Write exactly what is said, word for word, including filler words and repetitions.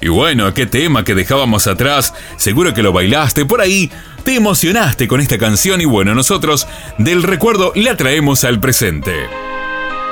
Y bueno, qué tema que dejábamos atrás, seguro que lo bailaste por ahí, te emocionaste con esta canción y bueno, nosotros del recuerdo la traemos al presente.